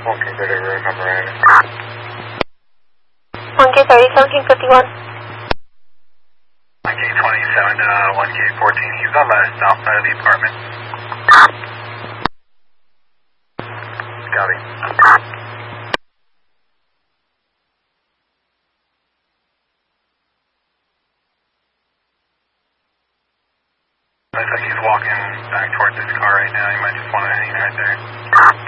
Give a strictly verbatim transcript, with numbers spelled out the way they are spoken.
one K thirty, room number nine. one K thirty, seventeen fifty-one. one K twenty-seven, uh, one K fourteen, he's on the south side of the apartment. Copy. Looks like he's walking back towards his car right now. You might just want to hang right there.